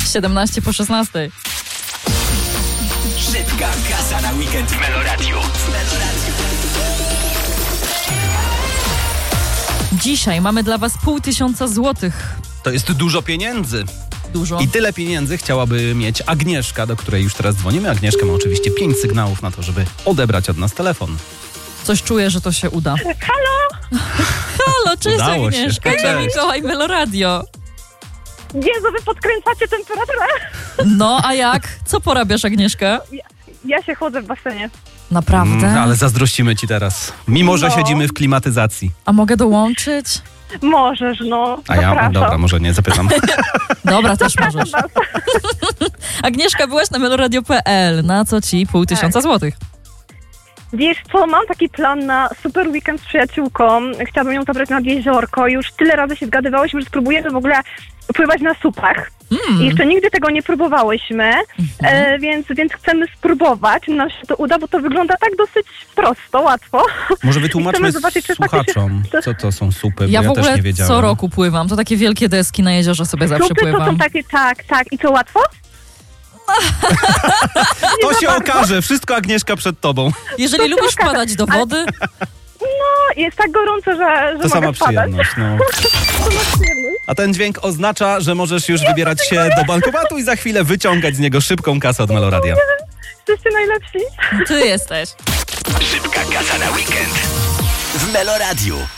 17 po 16. Szybka kasa na weekend w Meloradiu. Dzisiaj mamy dla was 500 złotych. To jest dużo pieniędzy. Dużo. I tyle pieniędzy chciałaby mieć Agnieszka, do której już teraz dzwonimy. Agnieszka ma oczywiście 5 sygnałów na to, żeby odebrać od nas telefon. Coś czuję, że to się uda. Halo? Halo, cześć Udało się. Agnieszka. Cześć. Ja Mikołaj, Meloradio. Jezu, wy podkręcacie temperaturę? No, a jak? Co porabiasz, Agnieszka? Ja się chłodzę w basenie. Naprawdę? Ale zazdrościmy ci teraz. Mimo, że No. siedzimy w klimatyzacji. A mogę dołączyć? Możesz, no. A ja, Zapraszam. dobra, może nie zapytam. Dobra, też możesz. Was. Agnieszka, byłaś na meloradio.pl. Na co ci 500 złotych? Wiesz co, mam taki plan na super weekend z przyjaciółką. Chciałabym ją zabrać nad jeziorko. Już tyle razy się zgadywałyśmy, że spróbujemy w ogóle pływać na supach. I jeszcze nigdy tego nie próbowałyśmy, więc chcemy spróbować. Nam się to uda, bo to wygląda tak dosyć prosto, łatwo. Może wytłumaczmy Chcemy zobaczyć, czy słuchaczom, co to są supy, bo Ja w ja też ogóle nie wiedziałem. co roku pływam. To takie wielkie deski na jeziorze sobie zawsze Supy to pływam. są takie, tak. I co, łatwo? To się okaże, wszystko Agnieszka przed tobą. Jeżeli lubisz wpadać do wody, No, jest tak gorąco, że To sama mogę spadać. przyjemność, no. To ma przyjemność. A ten dźwięk oznacza, że możesz już wybierać się do bankomatu i za chwilę wyciągać z niego szybką kasę od Meloradia. Jesteście najlepsi. ty jesteś. Szybka kasa na weekend w Meloradiu.